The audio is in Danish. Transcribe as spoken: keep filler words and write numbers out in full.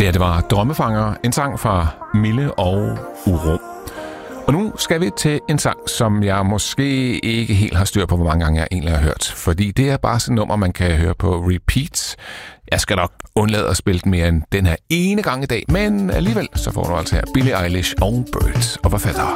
Det her, det var Drømmefanger, en sang fra Mille og Uro. Og nu skal vi til en sang, som jeg måske ikke helt har styr på, hvor mange gange jeg egentlig har hørt. Fordi det er bare sådan et nummer, man kan høre på repeat. Jeg skal nok undlade at spille den mere end den her ene gang i dag, men alligevel så får du altså her Billie Eilish og Birds og forfatter.